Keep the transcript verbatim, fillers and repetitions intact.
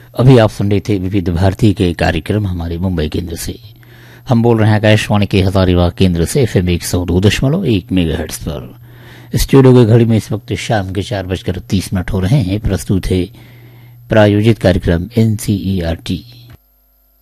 अभी आप सुन रहे थे विविध भारती के कार्यक्रम हमारे मुंबई केंद्र से। हम बोल रहे हैं आकाशवाणी के हजारीबाग केंद्र से एफ एम एक सौ दो दशमलव एक मेगाहर्ट्ज पर। स्टूडियो की घड़ी में इस वक्त शाम के चार बजकर तीस मिनट हो रहे हैं। प्रस्तुत है प्रायोजित कार्यक्रम N C E R T.